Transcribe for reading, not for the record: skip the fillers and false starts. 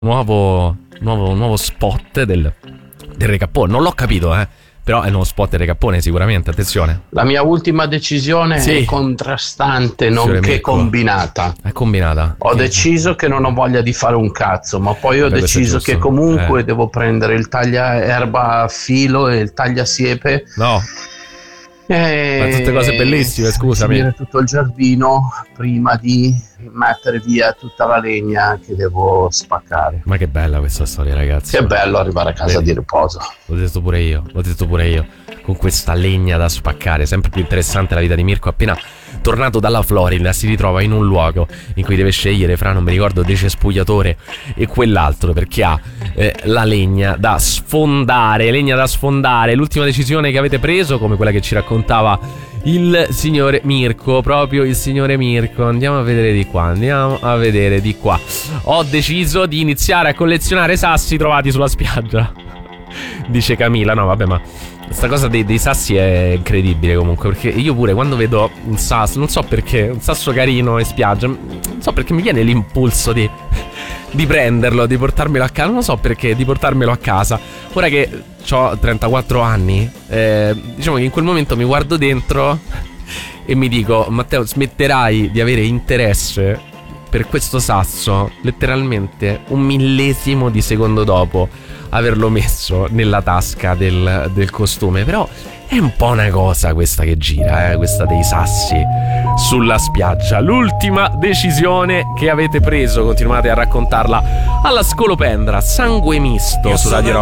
nuovo spot del Recappone. Non l'ho capito, però è il nuovo spot del Recappone sicuramente, attenzione. La mia ultima decisione è contrastante, nonché combinata. È combinata. Ho deciso che non ho voglia di fare un cazzo, ma poi ho deciso che comunque devo prendere il tagliaerba a filo e il tagliasiepe. No. Ma tutte cose bellissime, scusami. Finire tutto il giardino prima di mettere via tutta la legna che devo spaccare. Ma che bella questa storia, ragazzi. Che bello arrivare a casa di riposo. L'ho detto pure io. Con questa legna da spaccare. Sempre più interessante la vita di Mirko. Appena tornato dalla Florida si ritrova in un luogo in cui deve scegliere fra, non mi ricordo, decespugliatore e quell'altro, perché ha la legna da sfondare. L'ultima decisione che avete preso, come quella che ci raccontava il signore Mirko, proprio il signore Mirko. Andiamo a vedere di qua. Ho deciso di iniziare a collezionare sassi trovati sulla spiaggia, dice Camilla. No vabbè, ma questa cosa dei sassi è incredibile comunque, perché io pure quando vedo un sasso, non so perché, un sasso carino in spiaggia, non so perché mi viene l'impulso di prenderlo, di portarmelo a casa. Non so perché, di portarmelo a casa. Ora che ho 34 anni, diciamo che in quel momento mi guardo dentro e mi dico: Matteo, smetterai di avere interesse per questo sasso letteralmente un millesimo di secondo dopo averlo messo nella tasca del costume. Però è un po' una cosa questa che gira, questa dei sassi sulla spiaggia. L'ultima decisione che avete preso, continuate a raccontarla alla Scolopendra. Sangue misto su Radio Rock.